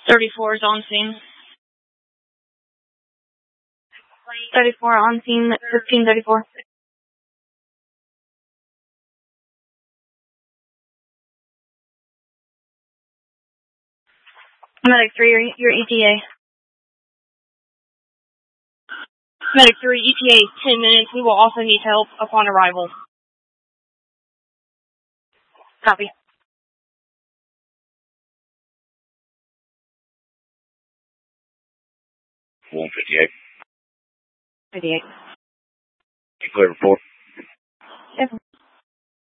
34 is on scene. 34 on scene, 1534. Medic 3, your ETA. Medic 3, ETA is 10 minutes. We will also need help upon arrival. Copy. 158. 58. Clear report.